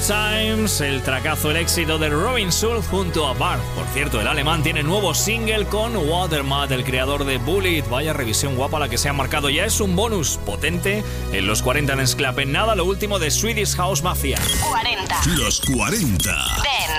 Times, el tracazo, el éxito de Robin Schulz junto a Bart. Por cierto, el alemán tiene nuevo single con Watermat, el creador de Bullet. Vaya revisión guapa la que se ha marcado. Ya es un bonus potente en los 40 Dance Club. En nada, lo último de Swedish House Mafia. 40. Los 40.